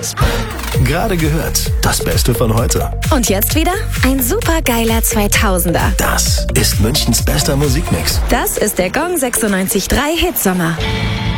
Gerade gehört, das Beste von heute. Und jetzt wieder ein supergeiler 2000er. Das ist Münchens bester Musikmix. Das ist der Gong 96.3 Hitsommer.